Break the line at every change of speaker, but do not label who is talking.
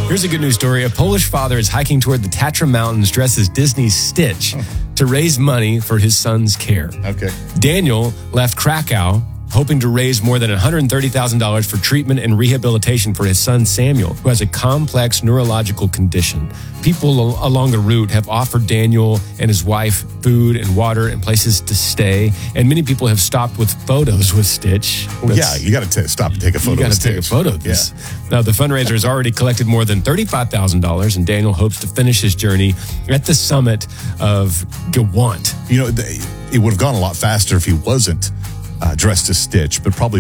Here's a good news story. A Polish father is hiking toward the Tatra Mountains dressed as Disney's Stitch to raise money for his son's care.
Okay.
Daniel left Krakow hoping to raise more than $130,000 for treatment and rehabilitation for his son Samuel, who has a complex neurological condition. People along the route have offered Daniel and his wife food and water and places to stay, and many people have stopped with photos with Stitch.
Well, yeah, you got to stop and take a photo.
You got to take a photo of this. Yeah. Now, the fundraiser has already collected more than $35,000, and Daniel hopes to finish his journey at the summit of Gewant.
You know, it would have gone a lot faster if he wasn't dressed as Stitch, but probably